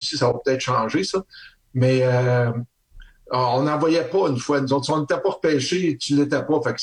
aussi, ça va peut-être changer, ça. Mais on n'en voyait pas une fois. Nous autres, si on n'était pas repêché, tu l'étais pas. Fait que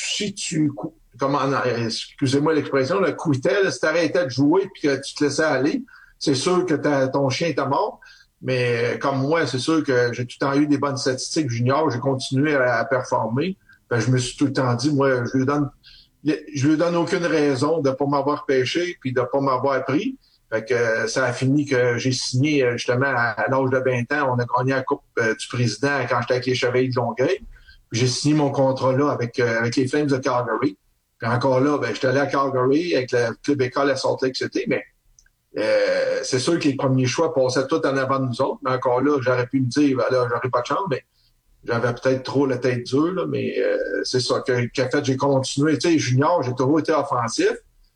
excusez-moi l'expression, le quittais, là, si t'arrêtais de jouer puis que tu te laissais aller, c'est sûr que ton chien était mort. Mais comme moi, c'est sûr que j'ai tout le temps eu des bonnes statistiques juniors. J'ai continué à performer. Ben, je me suis tout le temps dit, moi, je lui donne aucune raison de pas m'avoir pêché puis de pas m'avoir pris. Fait que ça a fini que j'ai signé justement à l'âge de 20 ans. On a gagné la Coupe du Président quand j'étais avec les Chevaliers de Longueuil. Puis j'ai signé mon contrat là avec les Flames de Calgary. Puis encore là, ben, j'étais allé à Calgary avec le club école à Salt Lake City, mais c'est sûr que les premiers choix passaient tout en avant de nous autres. Mais encore là, j'aurais pu me dire, ben là, j'aurais pas de chance, mais j'avais peut-être trop la tête dure, là, mais c'est ça qu'a fait, j'ai continué. Tu sais, junior, j'ai toujours été offensif.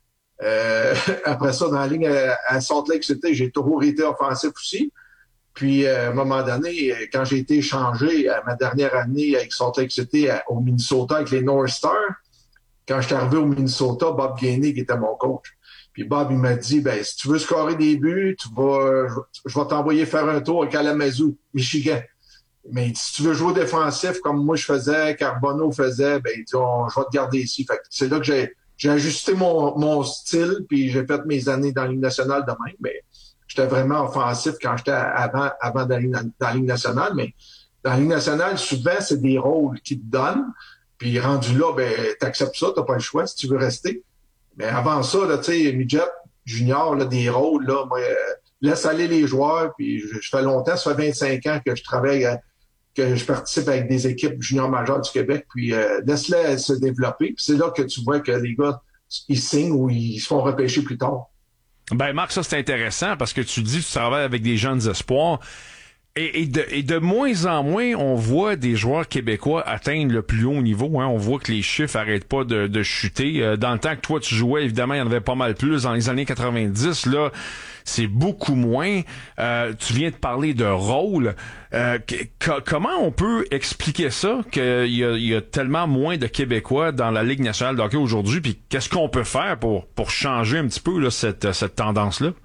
Après ça, dans la ligne à Salt Lake City, j'ai toujours été offensif aussi. Puis, à un moment donné, quand j'ai été échangé à ma dernière année avec Salt Lake City au Minnesota avec les North Stars, quand je suis arrivé au Minnesota, Bob Gainey qui était mon coach. Puis Bob, il m'a dit, ben si tu veux scorer des buts, je vais t'envoyer faire un tour à Kalamazoo, Michigan. Mais si tu veux jouer défensif comme moi je faisais, Carbonneau faisait, ben je vais te garder ici. Fait que c'est là que j'ai ajusté mon style, puis j'ai fait mes années dans la Ligue nationale de même. Mais j'étais vraiment offensif quand j'étais avant d'aller dans la Ligue nationale. Mais dans la Ligue nationale, souvent, c'est des rôles qui te donnent. Puis rendu là, ben t'acceptes ça, t'as pas le choix si tu veux rester. Mais avant ça, là, tu sais, midget, junior, là, des rôles, là, moi, laisse aller les joueurs. Puis je fais longtemps, ça fait 25 ans que je travaille, que je participe avec des équipes juniors majeures du Québec. Puis laisse-les se développer. Puis c'est là que tu vois que les gars, ils signent ou ils se font repêcher plus tard. Ben Marc, ça c'est intéressant parce que tu dis que tu travailles avec des jeunes espoirs. Et de moins en moins, on voit des joueurs québécois atteindre le plus haut niveau. Hein. On voit que les chiffres arrêtent pas de chuter. Dans le temps que toi, tu jouais, évidemment, il y en avait pas mal plus. Dans les années 90, là, c'est beaucoup moins. Tu viens de parler de rôle. Comment on peut expliquer ça, qu'il y a tellement moins de Québécois dans la Ligue nationale de hockey aujourd'hui? Puis qu'est-ce qu'on peut faire pour changer un petit peu là, cette tendance-là?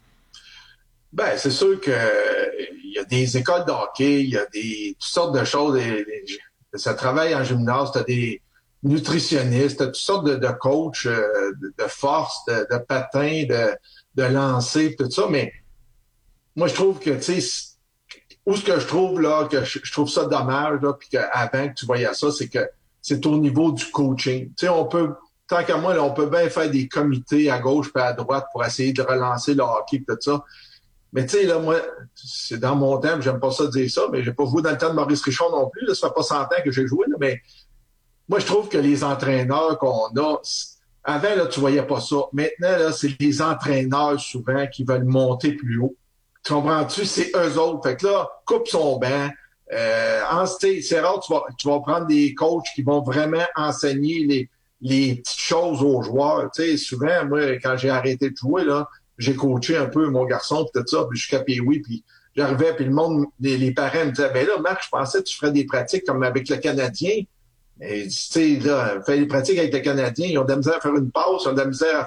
Ben, c'est sûr que il y a des écoles de hockey, il y a toutes sortes de choses. Ça travaille en gymnase, t'as des nutritionnistes, t'as toutes sortes de coachs de force, de patins, de lancer, tout ça. Mais moi, je trouve que, tu sais, où ce que je trouve là, que je trouve ça dommage, là, puis qu'avant que tu voyais ça, c'est que c'est au niveau du coaching. Tu sais, tant qu'à moi, là, on peut bien faire des comités à gauche et à droite pour essayer de relancer le hockey, tout ça. Mais tu sais, là, moi, c'est dans mon temps, j'aime pas ça dire ça, mais j'ai pas joué dans le temps de Maurice Richard non plus. Là, ça fait pas 100 ans que j'ai joué, là, mais moi, je trouve que les entraîneurs qu'on a, avant, là, tu voyais pas ça. Maintenant, là, c'est les entraîneurs, souvent, qui veulent monter plus haut. Tu comprends-tu? C'est eux autres. Fait que là, coupe son banc. C'est rare, tu vas prendre des coachs qui vont vraiment enseigner les petites choses aux joueurs. Tu sais, souvent, moi, quand j'ai arrêté de jouer, là, j'ai coaché un peu mon garçon, puis tout ça, puis jusqu'à Pee-Wee, puis j'arrivais, puis le monde, les parents me disaient, ben là, Marc, je pensais que tu ferais des pratiques comme avec le Canadien. Et tu sais, là, faire des pratiques avec le Canadien, ils ont de la misère à faire une passe, ils ont de la misère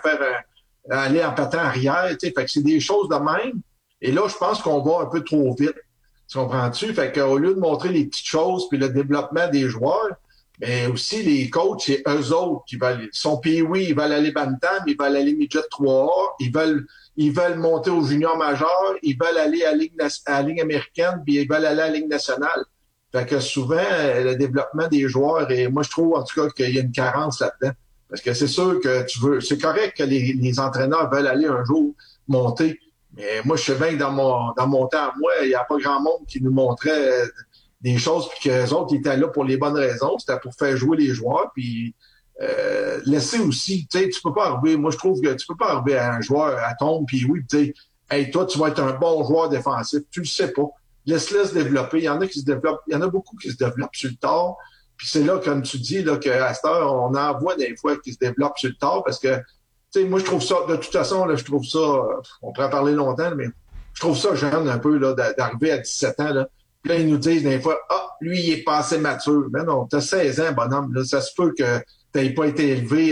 à aller en patin arrière, tu sais, fait que c'est des choses de même. Et là, je pense qu'on va un peu trop vite. Tu comprends-tu? Fait qu'au lieu de montrer les petites choses puis le développement des joueurs, mais aussi les coachs, c'est eux autres qui veulent. Son Pee-Wee, ils veulent aller Bantam, ils veulent aller Midget 3A, ils veulent monter au junior majeur, ils veulent aller à la Ligue américaine, puis ils veulent aller à la Ligue nationale. Fait que souvent, le développement des joueurs, et moi je trouve en tout cas qu'il y a une carence là-dedans. Parce que c'est sûr que c'est correct que les entraîneurs veulent aller un jour monter. Mais moi, je sais bien que dans mon temps, moi, il n'y a pas grand monde qui nous montrait des choses, puis que les autres ils étaient là pour les bonnes raisons. C'était pour faire jouer les joueurs, puis laisser aussi. Tu sais, tu peux pas arriver. Moi, je trouve que tu peux pas arriver à un joueur à tombe, puis oui, tu sais, hey, toi, tu vas être un bon joueur défensif. Tu le sais pas. Laisse-le se développer. Il y en a qui se développent. Il y en a beaucoup qui se développent sur le tard. Puis c'est là, comme tu dis, là, qu'à cette heure, on en voit des fois qui se développent sur le tard parce que tu sais, moi, je trouve ça, de toute façon, là, je trouve ça, on pourrait en parler longtemps, mais je trouve ça jeune un peu, là, d'arriver à 17 ans, là. Puis là, ils nous disent des fois, lui, il est pas assez mature. Mais non, t'as 16 ans, bonhomme, là. Ça se peut que t'aies pas été élevé,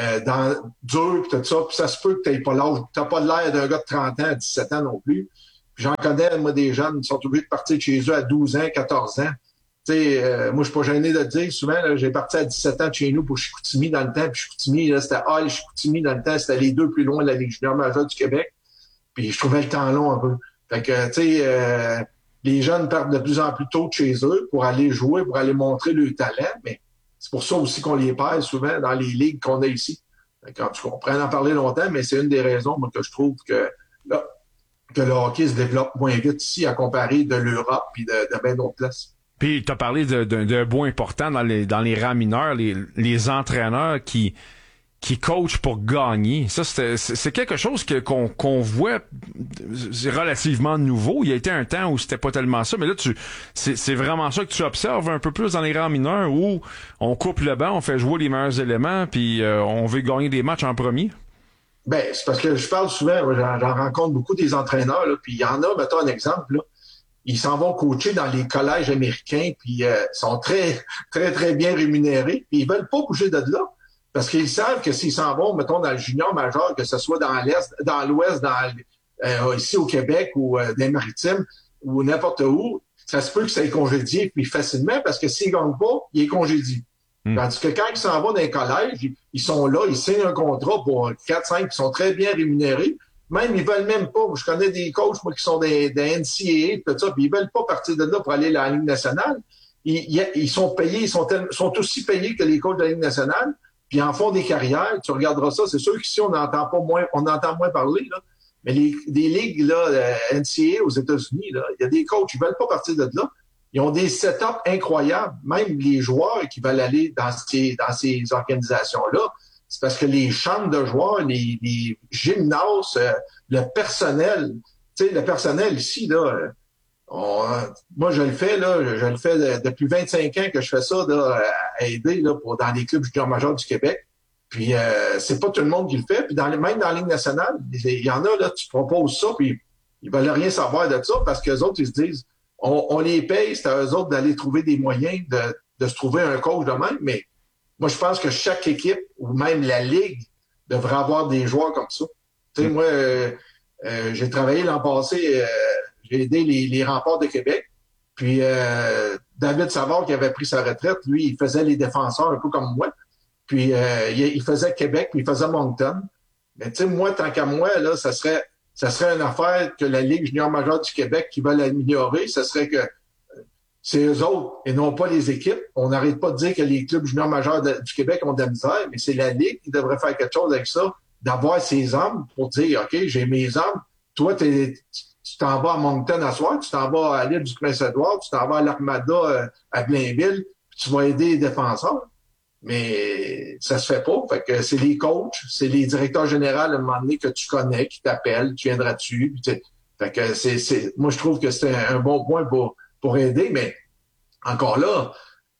dans dur, pis tout ça. Puis ça se peut que t'as pas de l'air d'un gars de 30 ans à 17 ans non plus. J'en connais, moi, des jeunes qui sont obligés de partir de chez eux à 12 ans, 14 ans. Moi, je suis pas gêné de le dire. Souvent, là, j'ai parti à 17 ans de chez nous pour Chicoutimi dans le temps. Puis Chicoutimi, là, c'était Hall, Chicoutimi dans le temps. C'était les deux plus loin de la Ligue junior majeure du Québec. Puis je trouvais le temps long un peu. Fait que, les jeunes partent de plus en plus tôt de chez eux pour aller jouer, pour aller montrer leur talent. Mais c'est pour ça aussi qu'on les perd souvent dans les ligues qu'on a ici. Fait que, en tout cas, on pourrait en parler longtemps, mais c'est une des raisons, moi, que je trouve que le hockey se développe moins vite ici à comparer de l'Europe puis de bien d'autres places. Puis tu as parlé d'un bout important dans les rangs mineurs, les entraîneurs qui coachent pour gagner. Ça, c'est quelque chose qu'on voit relativement nouveau. Il y a été un temps où c'était pas tellement ça, mais là, c'est vraiment ça que tu observes un peu plus dans les rangs mineurs où on coupe le banc, on fait jouer les meilleurs éléments, puis on veut gagner des matchs en premier. Ben, c'est parce que je parle souvent, j'en rencontre beaucoup des entraîneurs, là, puis il y en a, mettons un exemple, là, ils s'en vont coacher dans les collèges américains, puis sont très, très, très bien rémunérés, puis ils veulent pas bouger de là, parce qu'ils savent que s'ils s'en vont, mettons, dans le junior majeur, que ce soit dans l'Est, dans l'Ouest, ici au Québec, ou dans les Maritimes, ou n'importe où, ça se peut que ça ait congédié, puis facilement, parce que s'ils gagnent pas, il est congédié. Tandis que quand ils s'en vont dans les collèges, ils sont là, ils signent un contrat pour 4-5 qui sont très bien rémunérés. Même, ils veulent même pas. Je connais des coachs, moi, qui sont des NCAA, tout ça, puis ils veulent pas partir de là pour aller à la Ligue nationale. Ils sont payés, ils sont aussi payés que les coachs de la Ligue nationale, puis en font des carrières. Tu regarderas ça, c'est sûr qu'ici, on entend moins parler, là. Mais des ligues, là, NCAA aux États-Unis, là, il y a des coachs, ils veulent pas partir de là. Ils ont des setups incroyables. Même les joueurs qui veulent aller dans ces organisations-là, c'est parce que les chambres de joueurs, les gymnases, le personnel, le personnel ici, là, moi, je le fais depuis 25 ans que je fais ça, là, à aider, là, dans les clubs juniors majeurs du Québec. Puis, c'est pas tout le monde qui le fait. Puis, même dans la Ligue nationale, il y en a, là, tu proposes ça, puis ils veulent rien savoir de ça parce qu'eux autres, ils se disent, on les paye, c'est à eux autres d'aller trouver des moyens de se trouver un coach de même, mais moi, je pense que chaque équipe, ou même la Ligue, devrait avoir des joueurs comme ça. Tu sais, moi, j'ai travaillé l'an passé, j'ai aidé les Remparts de Québec, puis David Savard, qui avait pris sa retraite, lui, il faisait les défenseurs un peu comme moi, puis il faisait Québec, puis il faisait Moncton. Mais tu sais, moi, tant qu'à moi, là, ça serait une affaire que la Ligue junior majeure du Québec qui veut l'améliorer, ce serait que c'est eux autres et non pas les équipes. On n'arrête pas de dire que les clubs junior majeurs du Québec ont de la misère, mais c'est la Ligue qui devrait faire quelque chose avec ça, d'avoir ses hommes pour dire, OK, j'ai mes hommes, toi, tu t'en vas à Moncton à soir, tu t'en vas à l'île du Prince-Édouard, tu t'en vas à l'Armada à Blainville, puis tu vas aider les défenseurs. Mais ça se fait pas. Fait que c'est les coachs, c'est les directeurs généraux à un moment donné que tu connais, qui t'appellent, tu viendras dessus. Fait que moi, je trouve que c'est un bon point pour aider, mais encore là,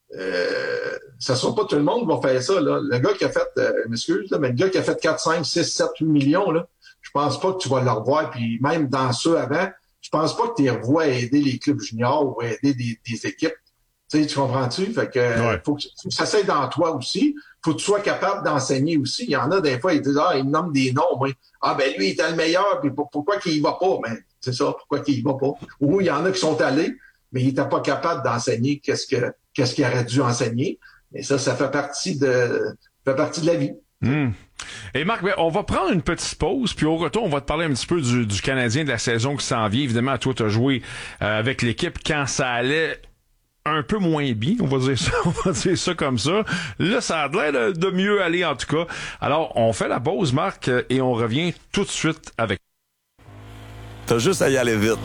ça sera pas tout le monde qui va faire ça, là. Le gars qui a fait, m'excuse, là, mais le gars qui a fait 4, 5, 6, 7, 8 millions, là, je pense pas que tu vas le revoir. Puis même dans ceux avant, je pense pas que tu les revois aider les clubs juniors ou aider des équipes. Tu comprends-tu? Fait que, faut que ça s'aide dans toi aussi. Faut que tu sois capable d'enseigner aussi. Il y en a des fois, ils disent, ils me nomment des noms, moi. Ben, lui, il était le meilleur, puis pourquoi qu'il y va pas? Ben, c'est ça, pourquoi qu'il y va pas? Ou il y en a qui sont allés, mais il était pas capable d'enseigner qu'est-ce qu'il aurait dû enseigner. Mais ça fait partie de la vie. Et Marc, on va prendre une petite pause, puis au retour, on va te parler un petit peu du Canadien de la saison qui s'en vient. Évidemment, toi, tu as joué avec l'équipe quand ça allait un peu moins bien, on va dire ça comme ça. Là, ça a l'air de mieux aller en tout cas. Alors, on fait la pause, Marc, et on revient tout de suite avec. T'as juste à y aller vite.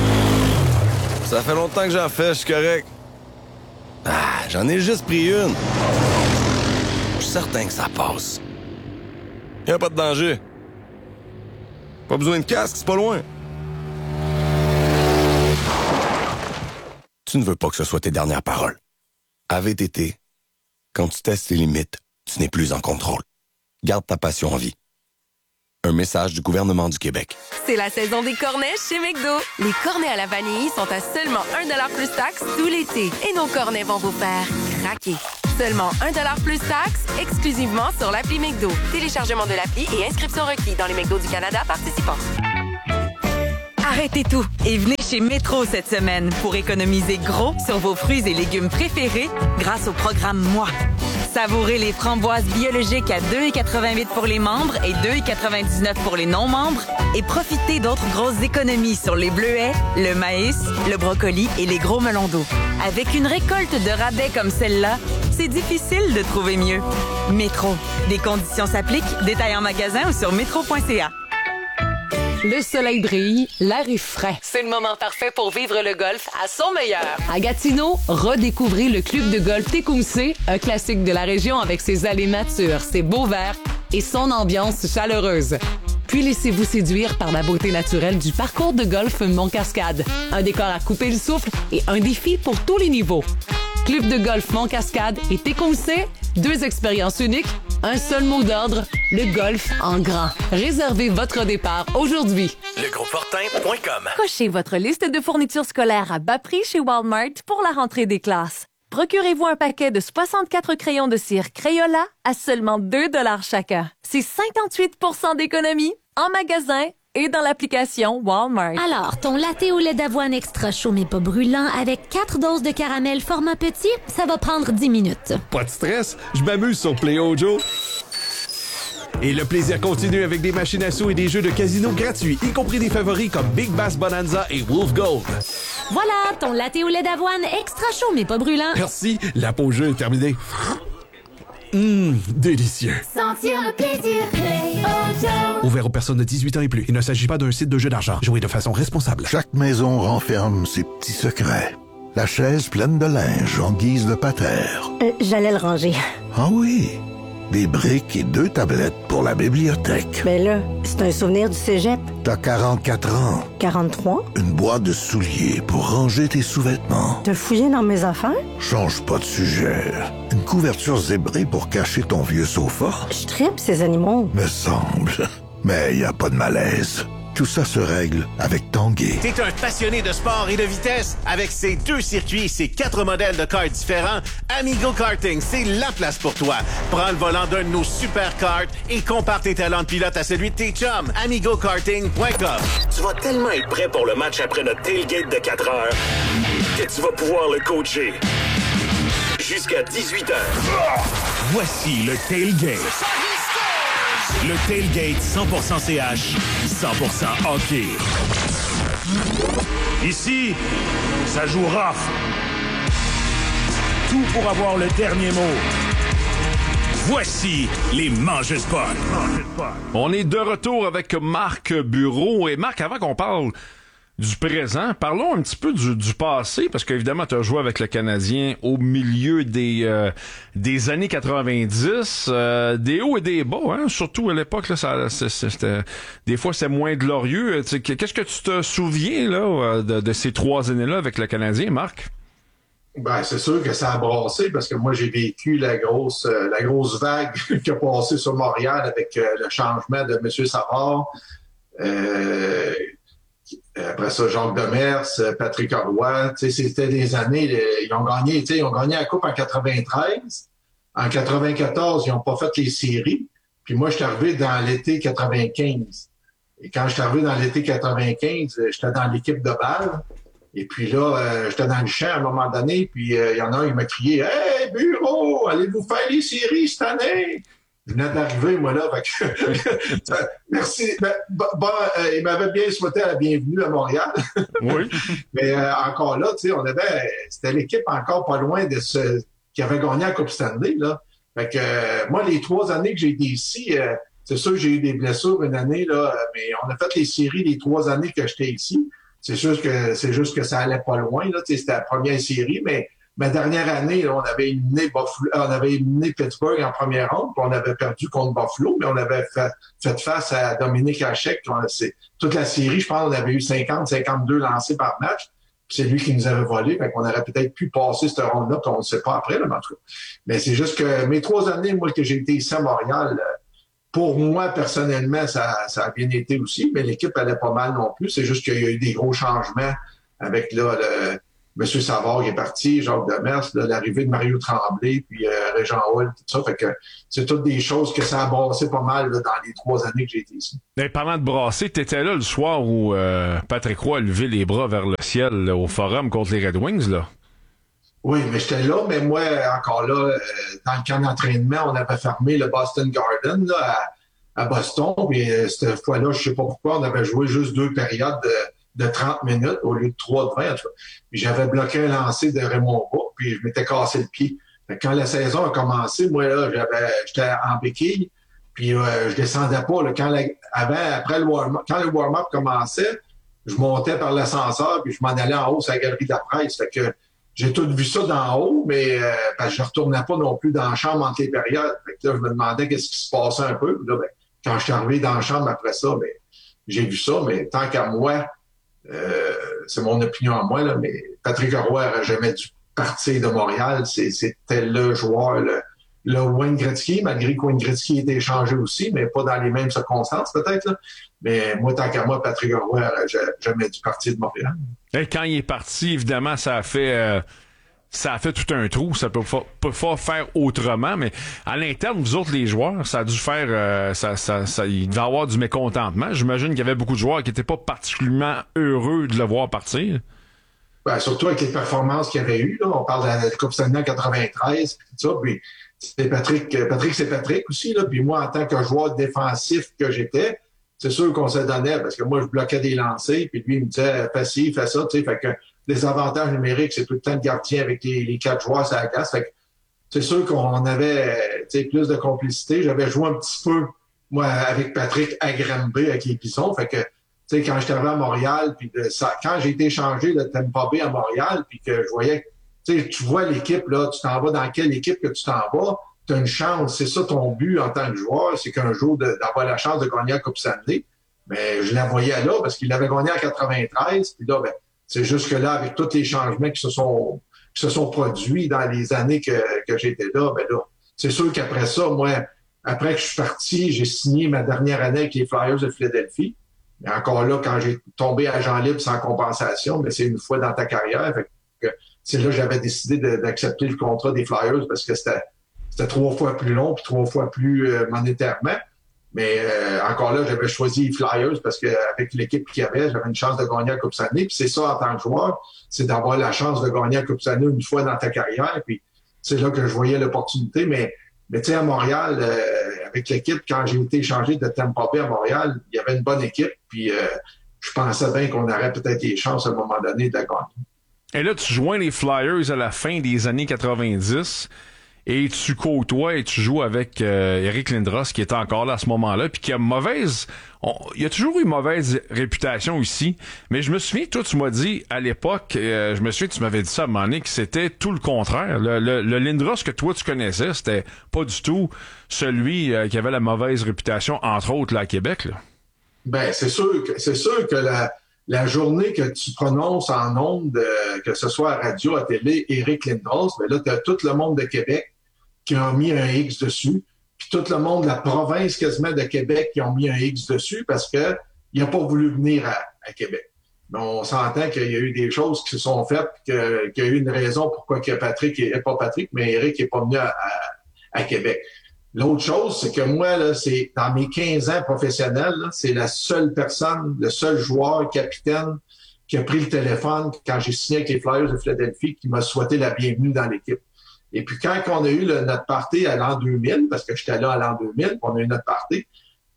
Ça fait longtemps que j'en fais, je suis correct. J'en ai juste pris une. Je suis certain que ça passe. Y a pas de danger. Pas besoin de casque, c'est pas loin. Tu ne veux pas que ce soit tes dernières paroles. À VTT, quand tu testes tes limites, tu n'es plus en contrôle. Garde ta passion en vie. Un message du gouvernement du Québec. C'est la saison des cornets chez McDo. Les cornets à la vanille sont à seulement 1$ plus taxe tout l'été. Et nos cornets vont vous faire craquer. Seulement 1$ plus taxe, exclusivement sur l'appli McDo. Téléchargement de l'appli et inscription requis dans les McDo du Canada participants. Arrêtez tout et venez chez Métro cette semaine pour économiser gros sur vos fruits et légumes préférés grâce au programme Moi. Savourez les framboises biologiques à 2,88 pour les membres et 2,99 pour les non-membres et profitez d'autres grosses économies sur les bleuets, le maïs, le brocoli et les gros melons d'eau. Avec une récolte de rabais comme celle-là, c'est difficile de trouver mieux. Métro. Des conditions s'appliquent. Détails en magasin ou sur métro.ca. Le soleil brille, l'air est frais. C'est le moment parfait pour vivre le golf à son meilleur. À Gatineau, redécouvrez le club de golf Tecumseh, un classique de la région avec ses allées matures, ses beaux verts et son ambiance chaleureuse. Puis laissez-vous séduire par la beauté naturelle du parcours de golf Mont-Cascade. Un décor à couper le souffle et un défi pour tous les niveaux. Club de golf Mont-Cascade et Tecumseh, 2 expériences uniques, un seul mot d'ordre, le golf en grand. Réservez votre départ aujourd'hui. Legroupefortin.com. Cochez votre liste de fournitures scolaires à bas prix chez Walmart pour la rentrée des classes. Procurez-vous un paquet de 64 crayons de cire Crayola à seulement 2 $ chacun. C'est 58 % d'économie en magasin et dans l'application Walmart. Alors, ton latte au lait d'avoine extra chaud mais pas brûlant avec 4 doses de caramel format petit, ça va prendre 10 minutes. Pas de stress, je m'amuse sur Play Joe. Et le plaisir continue avec des machines à sous et des jeux de casino gratuits, y compris des favoris comme Big Bass Bonanza et Wolf Gold. Voilà, ton latte au lait d'avoine extra chaud mais pas brûlant. Merci, la pause jeu est terminée. Délicieux. Sentir le plaisir, Play Joe. Ouvert aux personnes de 18 ans et plus. Il ne s'agit pas d'un site de jeu d'argent. Jouez de façon responsable. Chaque maison renferme ses petits secrets. La chaise pleine de linge en guise de patère. J'allais le ranger. Ah oui, des briques et 2 tablettes pour la bibliothèque. Mais là, c'est un souvenir du cégep. T'as 44 ans. 43? Une boîte de souliers pour ranger tes sous-vêtements. T'as fouillé dans mes affaires? Change pas de sujet. Une couverture zébrée pour cacher ton vieux sofa. Je tripe ces animaux. Me semble. Mais y a pas de malaise. Tout ça se règle avec Tanguay. T'es un passionné de sport et de vitesse. Avec ses 2 circuits et ses 4 modèles de karts différents, Amigo Karting, c'est la place pour toi. Prends le volant d'un de nos super karts et compare tes talents de pilote à celui de tes chums. AmigoKarting.com. Tu vas tellement être prêt pour le match après notre tailgate de 4 heures que tu vas pouvoir le coacher. Jusqu'à 18h. Voici le tailgate. Le tailgate 100% CH, 100% hockey. Ici, ça joue rough. Tout pour avoir le dernier mot. Voici les Manges-Spots. On est de retour avec Marc Bureau. Et Marc, avant qu'on parle du présent, parlons un petit peu du passé, parce qu'évidemment, tu as joué avec le Canadien au milieu des années 90, des hauts et des bas, hein, surtout à l'époque, là, c'était, des fois, c'est moins glorieux. Qu'est-ce que tu te souviens là de ces 3 années-là avec le Canadien, Marc? Ben, c'est sûr que ça a brassé, parce que moi, j'ai vécu la grosse vague qui a passé sur Montréal avec le changement de M. Savard. Après ça, Jacques Demers, Patrick Roy, c'était des années, ils ont gagné la Coupe en 93. En 94, ils n'ont pas fait les séries. Puis moi, je suis arrivé dans l'été 95. Et quand je suis arrivé dans l'été 95, j'étais dans l'équipe de balle. Et puis là, j'étais dans le champ à un moment donné, puis il y en a un qui m'a crié « Hey, Bureau, allez-vous faire les séries cette année? » Je venais d'arriver, moi, là. Fait que, merci. Il m'avait bien souhaité la bienvenue à Montréal. Oui. Mais encore là, tu sais, c'était l'équipe encore pas loin de ce qui avait gagné la Coupe Stanley, là. Fait que moi, les 3 années que j'ai été ici, c'est sûr que j'ai eu des blessures une année, là, mais on a fait les séries les 3 années que j'étais ici. C'est juste que ça allait pas loin, là. Tu sais, c'était la première série, mais ma dernière année, là, on avait éliminé Pittsburgh en première ronde, puis on avait perdu contre Buffalo, mais on avait fait face à Dominique Hachek. Toute la série, je pense, on avait eu 52 lancés par match. Puis c'est lui qui nous avait volé, fait qu'on aurait peut-être pu passer cette ronde-là, puis on ne sait pas après, là, en tout cas. Mais c'est juste que mes 3 années, moi, que j'ai été ici à Montréal, pour moi, personnellement, ça a bien été aussi, mais l'équipe allait pas mal non plus. C'est juste qu'il y a eu des gros changements avec là M. Savard qui est parti, Jacques Demers, là, l'arrivée de Mario Tremblay, puis Régent Hall, tout ça. Fait que c'est toutes des choses que ça a brassé pas mal là, dans les 3 années que j'ai été ici. Et parlant de brasser, t'étais là le soir où Patrick Roy a levé les bras vers le ciel là, au Forum contre les Red Wings, là. Oui, mais j'étais là, mais moi, encore là, dans le camp d'entraînement, on avait fermé le Boston Garden là, à Boston. Puis cette fois-là, je sais pas pourquoi, on avait joué juste 2 périodes de 30 minutes au lieu de 3 de 20. En tout cas. Puis j'avais bloqué un lancer de Raymond Bourg, puis je m'étais cassé le pied. Fait que quand la saison a commencé, moi, là, j'étais en béquille, puis je descendais pas. Là, après le warm-up, quand le warm-up commençait, je montais par l'ascenseur, puis je m'en allais en haut sur la galerie de la presse. Fait que j'ai tout vu ça d'en haut, mais parce que je retournais pas non plus dans la chambre entre les périodes. Fait que là, je me demandais qu'est-ce qui se passait un peu. Puis là, ben, quand je suis arrivé dans la chambre après ça, ben, j'ai vu ça, mais tant qu'à moi, c'est mon opinion à moi, là, mais Patrick Roy n'aurait jamais dû partir de Montréal. C'était le joueur, le Wayne Gretzky, malgré que Wayne Gretzky ait été échangé aussi, mais pas dans les mêmes circonstances peut-être. Là. Mais moi, tant qu'à moi, Patrick Roy n'aurait jamais dû partir de Montréal. Et quand il est parti, évidemment, ça a fait tout un trou. Ça peut pas faire autrement, mais à l'interne, vous autres, les joueurs, ça a dû faire... il devait y avoir du mécontentement. J'imagine qu'il y avait beaucoup de joueurs qui n'étaient pas particulièrement heureux de le voir partir. Ben, surtout avec les performances qu'il y avait eues. Là. On parle de la Coupe Stanley en 93, tout ça. Puis c'est Patrick, c'est Patrick aussi. Là. Puis moi, en tant que joueur défensif que j'étais, c'est sûr qu'on se donnait parce que moi, je bloquais des lancers. Puis lui, il me disait, fais ci, fais ça. Tu sais, fait que les avantages numériques, c'est tout le temps le gardien avec les 4 joueurs sur la glace. Fait que c'est sûr qu'on avait plus de complicité. J'avais joué un petit peu, moi, avec Patrick à Granby, avec les Bisons. Fait que, tu sais, quand j'étais arrivé à Montréal, puis quand j'ai été échangé de Tampa Bay à Montréal, puis que je voyais, tu vois l'équipe, là, tu t'en vas dans quelle équipe que tu t'en vas, tu as une chance. C'est ça ton but en tant que joueur, c'est qu'un jour d'avoir la chance de gagner la Coupe Stanley. Mais je la voyais là parce qu'il l'avait gagné en 93, puis là, ben, c'est juste que là, avec tous les changements qui se sont produits dans les années que j'étais là, ben là, c'est sûr qu'après ça, moi, après que je suis parti, j'ai signé ma dernière année avec les Flyers de Philadelphie. Mais encore là, quand j'ai tombé agent libre sans compensation, ben c'est une fois dans ta carrière. Fait que c'est là que j'avais décidé d'accepter le contrat des Flyers parce que c'était 3 fois plus long puis 3 fois plus monétairement. Mais encore là, j'avais choisi les Flyers parce qu'avec l'équipe qu'il y avait, j'avais une chance de gagner la Coupe Stanley. Puis c'est ça en tant que joueur, c'est d'avoir la chance de gagner la Coupe Stanley une fois dans ta carrière. Puis c'est là que je voyais l'opportunité. Mais tu sais, à Montréal, avec l'équipe, quand j'ai été échangé de Tampa Bay à Montréal, il y avait une bonne équipe. Puis je pensais bien qu'on aurait peut-être les chances à un moment donné de la gagner. Et là, tu joins les Flyers à la fin des années 90. Et tu côtoies et tu joues avec Eric Lindros qui était encore là à ce moment-là, puis qui a il a toujours eu mauvaise réputation ici. Mais je me souviens, toi, tu m'as dit à l'époque, je me souviens, tu m'avais dit ça à un moment donné, que c'était tout le contraire. Le Lindros que toi tu connaissais, c'était pas du tout celui qui avait la mauvaise réputation, entre autres là à Québec. Là. Ben c'est sûr que la journée que tu prononces en ondes, que ce soit à radio, à télé, Eric Lindros, ben là, tu as tout le monde de Québec qui ont mis un X dessus, puis tout le monde de la province quasiment de Québec qui ont mis un X dessus parce que il n'a pas voulu venir à Québec. Mais on s'entend qu'il y a eu des choses qui se sont faites, qu'il y a eu une raison pourquoi que mais Eric n'est pas venu à Québec. L'autre chose, c'est que moi, là, c'est dans mes 15 ans professionnels, là, c'est la seule personne, le seul joueur, capitaine, qui a pris le téléphone quand j'ai signé avec les Flyers de Philadelphie, qui m'a souhaité la bienvenue dans l'équipe. Et puis quand on a eu notre party à l'an 2000, parce que j'étais là à l'an 2000, on a eu notre party,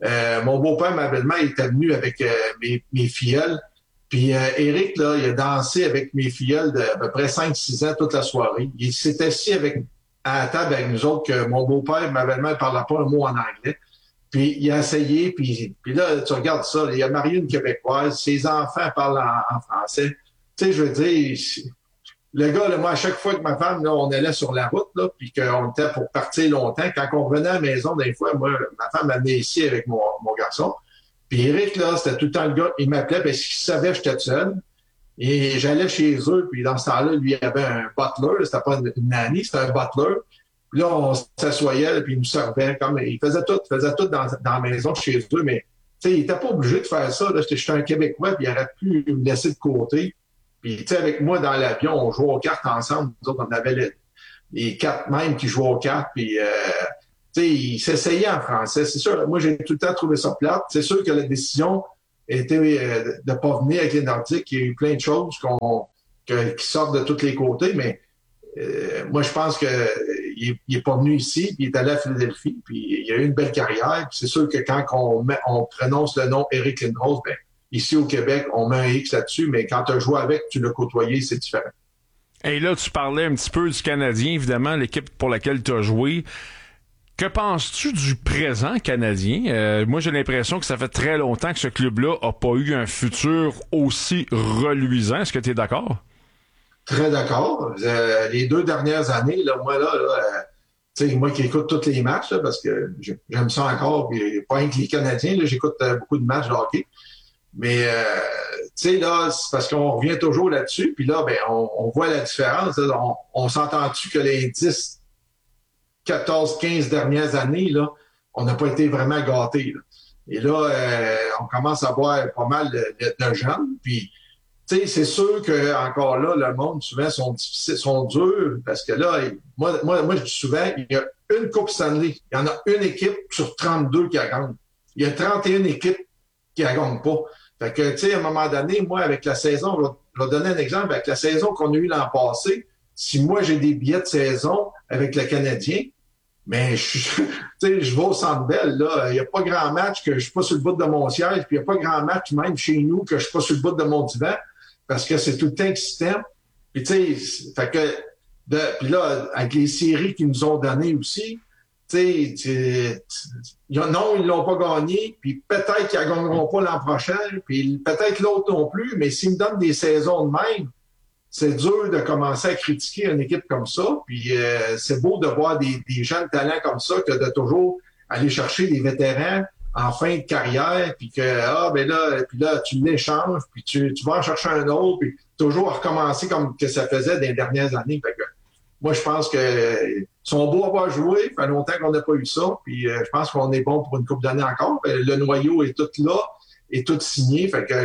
mon beau-père, ma belle-mère, était venu avec mes filleuls. Puis Eric, là, il a dansé avec mes filleuls d'à peu près 5-6 ans toute la soirée. Il s'est assis à la table avec nous autres, que mon beau-père, ma belle-mère, ne parlait pas un mot en anglais. Puis il a essayé, puis là, tu regardes ça, là, il a marié une Québécoise, ses enfants parlent en français. Tu sais, je veux dire... Le gars, là, moi, à chaque fois que ma femme, là, on allait sur la route, là, puis qu'on était pour partir longtemps, quand on revenait à la maison, des fois, moi, ma femme m'amenait ici avec mon garçon. Puis Eric, là, c'était tout le temps le gars, il m'appelait parce qu'il savait que j'étais seul. Et j'allais chez eux, puis dans ce temps-là, lui, il avait un butler, c'était pas une nanny, c'était un butler. Puis là, on s'assoyait, puis il nous servait, comme il faisait tout dans la maison chez eux, mais tu sais, il était pas obligé de faire ça. Là. J'étais un Québécois, puis il aurait pu me laisser de côté. Puis, tu sais, avec moi, dans l'avion, on jouait aux cartes ensemble. Nous autres, on avait les 4 mêmes qui jouaient aux cartes. Puis, tu sais, ils s'essayaient en français. C'est sûr, moi, j'ai tout le temps trouvé ça plate. C'est sûr que la décision était de pas venir avec les Nordiques. Il y a eu plein de choses qui sortent de tous les côtés, mais moi, je pense que il est pas venu ici, puis il est allé à Philadelphie, puis il a eu une belle carrière. Puis c'est sûr que quand on prononce le nom Eric Lindros, ben ici au Québec, on met un X là-dessus, mais quand tu as joué avec, tu l'as côtoyé, c'est différent. Et là, tu parlais un petit peu du Canadien, évidemment, l'équipe pour laquelle tu as joué. Que penses-tu du présent Canadien? Moi, j'ai l'impression que ça fait très longtemps que ce club-là a pas eu un futur aussi reluisant. Est-ce que tu es d'accord? Très d'accord. Les 2 dernières années, là, moi, tu sais, moi qui écoute tous les matchs, là, parce que j'aime ça encore, puis pas rien que les Canadiens, là, j'écoute beaucoup de matchs de hockey. Mais, tu sais, là, c'est parce qu'on revient toujours là-dessus, puis là, ben, on voit la différence. Là, on s'entend-tu que les 10, 14, 15 dernières années, là, on n'a pas été vraiment gâtés, là. Et là, on commence à voir pas mal de jeunes, puis tu sais, c'est sûr que encore là, le monde, souvent, sont durs, parce que là, moi, je dis souvent, il y a une Coupe Stanley. Il y en a une équipe sur 32 qui la gagne. Il y a 31 équipes qui la gagnent pas. Fait que, tu sais, à un moment donné, moi, avec la saison, je vais donner un exemple, avec la saison qu'on a eue l'an passé, si moi, j'ai des billets de saison avec le Canadien, mais je vais au Centre Bell, là, il n'y a pas grand match que je suis pas sur le bout de mon siège, puis il n'y a pas grand match même chez nous que je suis pas sur le bout de mon divan, parce que c'est tout le temps excitant. Puis tu sais, fait que puis là, avec les séries qu'ils nous ont données aussi, tu sais, non, ils l'ont pas gagné, puis peut-être qu'ils ne gagneront pas l'an prochain, puis peut-être l'autre non plus, mais s'ils me donnent des saisons de même, c'est dur de commencer à critiquer une équipe comme ça. Puis c'est beau de voir des jeunes talents comme ça que de toujours aller chercher des vétérans en fin de carrière, puis que ben là, puis là tu l'échanges, puis tu vas en chercher un autre, puis toujours recommencer comme que ça faisait dans les dernières années. Fait que moi, je pense que sont beaux à avoir joué. Ça fait longtemps qu'on n'a pas eu ça. Puis je pense qu'on est bon pour une couple d'années encore. Le noyau est tout là, est tout signé. Fait que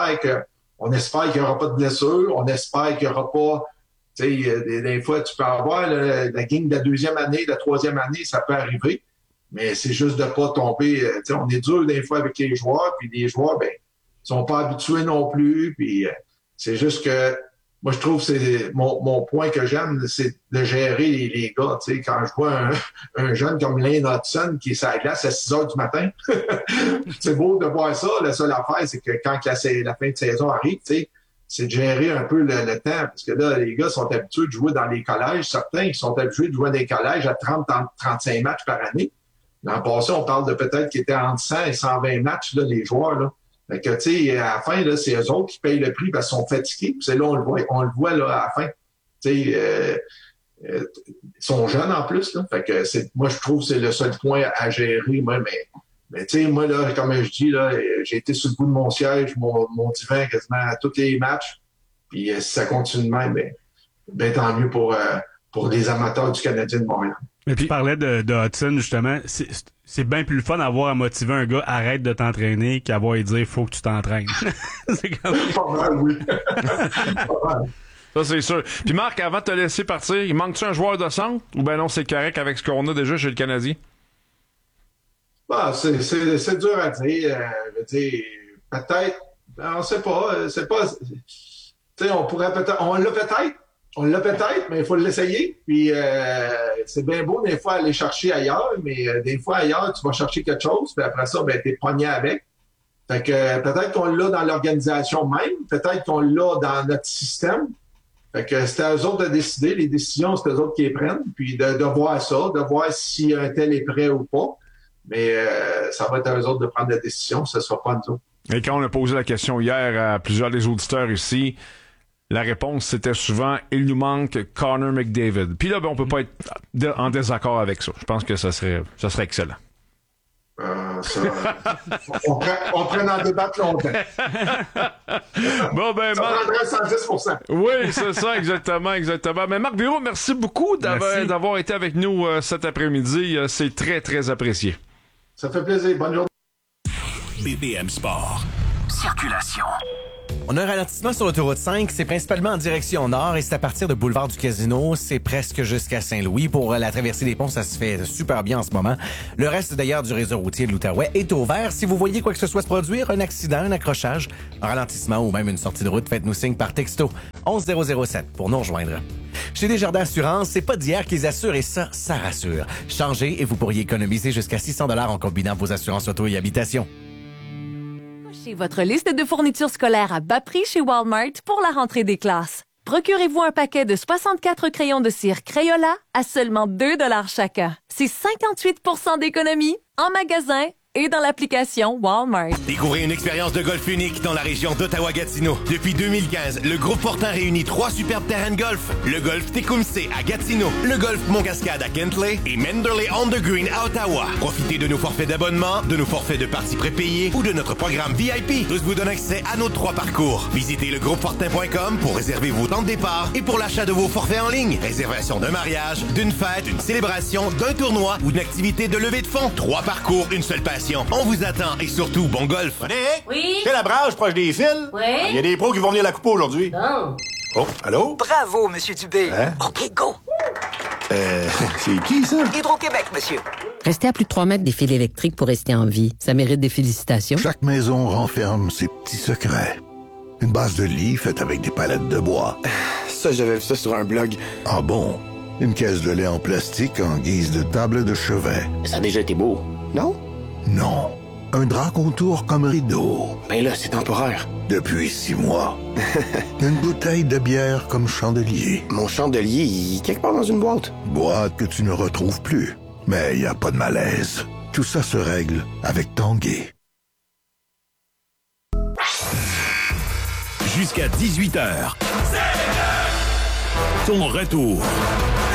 on espère qu'il n'y aura pas de blessures. On espère qu'il n'y aura pas... Tu sais, des fois, tu peux avoir la game de la 2e année, de la 3e année, ça peut arriver. Mais c'est juste de pas tomber... Tu sais, on est dur des fois avec les joueurs. Puis les joueurs, ben, ils sont pas habitués non plus. Puis c'est juste que... Moi, je trouve que c'est mon point que j'aime, c'est de gérer les gars. Tu sais, quand je vois un jeune comme Lane Hudson qui est sur la glace à 6 heures du matin, c'est beau de voir ça. La seule affaire, c'est que quand la fin de saison arrive, tu sais, c'est de gérer un peu le temps. Parce que là, les gars sont habitués de jouer dans les collèges. Certains qui sont habitués de jouer dans les collèges à 30-35 matchs par année. L'an passé, on parle de peut-être qu'ils étaient entre 100 et 120 matchs, là, les joueurs, là. Fait que, tu sais, à la fin, là, c'est eux autres qui payent le prix parce qu'ils sont fatigués. Puis c'est là, on le voit, là, à la fin. Tu sais, ils sont jeunes en plus, là. Fait que moi, je trouve que c'est le seul point à gérer, moi, mais tu sais, moi, là, comme je dis, là, j'ai été sur le bout de mon siège, mon divan quasiment à tous les matchs. Puis si ça continue de même, ben tant mieux pour les amateurs du Canadien de Montréal. Mais tu parlais de Hudson, justement. C'est bien plus le fun d'avoir à motiver un gars, arrête de t'entraîner, qu'avoir à dire, faut que tu t'entraînes. C'est quand même... Pas mal, oui. Pas mal. Ça, c'est sûr. Puis Marc, avant de te laisser partir, il manque-tu un joueur de centre? Ou ben non, c'est correct avec ce qu'on a déjà chez le Canadien? Bah, c'est dur à dire. Je veux dire, peut-être, on sait pas. C'est pas... Tu sais, on pourrait peut-être... On l'a peut-être, mais il faut l'essayer. Puis c'est bien beau des fois aller chercher ailleurs, mais des fois ailleurs, tu vas chercher quelque chose, puis après ça, ben t'es pogné avec. Fait que peut-être qu'on l'a dans l'organisation même, peut-être qu'on l'a dans notre système. Fait que c'est à eux autres de décider. Les décisions, c'est eux autres qui les prennent. Puis de voir ça, de voir si un tel est prêt ou pas. Mais ça va être à eux autres de prendre la décision, ce sera pas nous autres. Et quand on a posé la question hier à plusieurs des auditeurs ici, la réponse, c'était souvent « Il nous manque Connor McDavid ». Puis là, ben, on peut pas être en désaccord avec ça. Je pense que ça serait excellent. On pourrait en débattre longtemps. Bon, ben, ça prendrait 110%. Oui, c'est ça, exactement. Mais Marc Biron, merci beaucoup d'avoir été avec nous cet après-midi. C'est très, très apprécié. Ça fait plaisir. Bonne journée. BPM Sport. Circulation. On a un ralentissement sur l'autoroute 5, c'est principalement en direction nord et c'est à partir de boulevard du Casino, c'est presque jusqu'à Saint-Louis. Pour la traversée des ponts, ça se fait super bien en ce moment. Le reste d'ailleurs du réseau routier de l'Outaouais est ouvert. Si vous voyez quoi que ce soit se produire, un accident, un accrochage, un ralentissement ou même une sortie de route, faites-nous signe par texto 11007 pour nous rejoindre. Chez Desjardins Assurance, c'est pas d'hier qu'ils assurent et ça rassure. Changez et vous pourriez économiser jusqu'à 600 $ en combinant vos assurances auto et habitation. Chez votre liste de fournitures scolaires à bas prix chez Walmart pour la rentrée des classes. Procurez-vous un paquet de 64 crayons de cire Crayola à seulement 2 $ chacun. C'est 58 % d'économie en magasin et dans l'application Walmart. Découvrez une expérience de golf unique dans la région d'Ottawa-Gatineau. Depuis 2015, le groupe Fortin réunit 3 superbes terrains de golf. Le golf Tecumseh à Gatineau, le golf Montcascade à Kentley et Manderley on the Green à Ottawa. Profitez de nos forfaits d'abonnement, de nos forfaits de parties prépayées ou de notre programme VIP. Tous vous donnent accès à nos 3 parcours. Visitez legroupefortin.com pour réserver vos temps de départ et pour l'achat de vos forfaits en ligne. Réservation d'un mariage, d'une fête, d'une célébration, d'un tournoi ou d'une activité de levée de fonds. 3 parcours, une seule passion. On vous attend et surtout, bon golf. Nick? Oui? C'est la branche proche des fils? Oui? Il y a des pros qui vont venir la couper aujourd'hui. Non. Oh, allô? Bravo, Monsieur Dubé. Hein? OK, go. C'est qui, ça? Hydro-Québec, monsieur. Rester à plus de 3 mètres des fils électriques pour rester en vie, ça mérite des félicitations. Chaque maison renferme ses petits secrets. Une base de lit faite avec des palettes de bois. Ça, j'avais vu ça sur un blog. Ah bon? Une caisse de lait en plastique en guise de table de chevet. Ça a déjà été beau, non? Non. Un drap contour comme rideau. Ben là, c'est temporaire. Depuis 6 mois. Une bouteille de bière comme chandelier. Mon chandelier, il est quelque part dans une boîte. Boîte que tu ne retrouves plus. Mais il n'y a pas de malaise. Tout ça se règle avec Tanguay. Jusqu'à 18h. Ton retour